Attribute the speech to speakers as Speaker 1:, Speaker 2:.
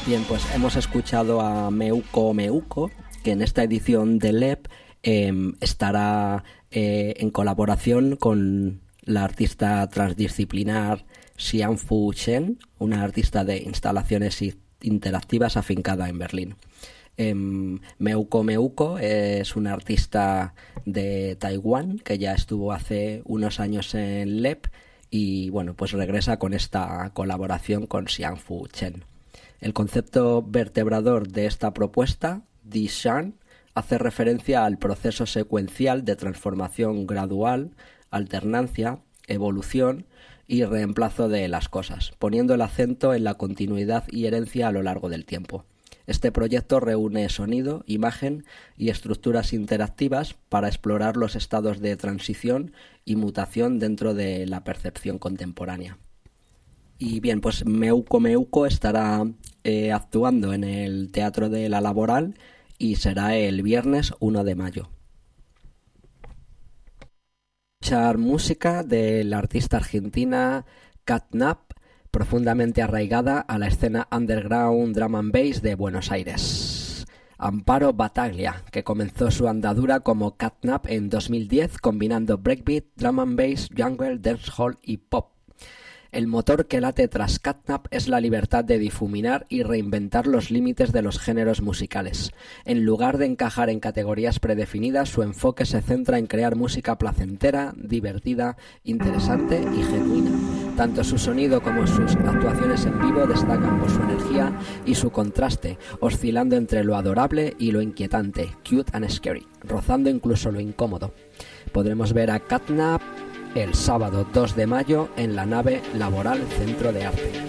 Speaker 1: Bien, pues hemos escuchado a Meuco Meuco, que en esta edición de LEP estará en colaboración con la artista transdisciplinar Xianfu Chen, una artista de instalaciones interactivas afincada en Berlín. Meuco Meuco es una artista de Taiwán que ya estuvo hace unos años en LEP y bueno, pues regresa con esta colaboración con Xianfu Chen. El concepto vertebrador de esta propuesta, Dishan, hace referencia al proceso secuencial de transformación gradual, alternancia, evolución y reemplazo de las cosas, poniendo el acento en la continuidad y herencia a lo largo del tiempo. Este proyecto reúne sonido, imagen y estructuras interactivas para explorar los estados de transición y mutación dentro de la percepción contemporánea. Y bien, pues Meuco Meuco estará actuando en el Teatro de la Laboral y será el viernes 1 de mayo. Escuchar música de la artista argentina Catnap, profundamente arraigada a la escena underground drum and bass de Buenos Aires. Amparo Battaglia, que comenzó su andadura como Catnap en 2010 combinando breakbeat, drum and bass, jungle, dancehall y pop. El motor que late tras Catnap es la libertad de difuminar y reinventar los límites de los géneros musicales. En lugar de encajar en categorías predefinidas, su enfoque se centra en crear música placentera, divertida, interesante y genuina. Tanto su sonido como sus actuaciones en vivo destacan por su energía y su contraste, oscilando entre lo adorable y lo inquietante, cute and scary, rozando incluso lo incómodo. Podremos ver a Catnap el sábado 2 de mayo en la nave Laboral Centro de Arte.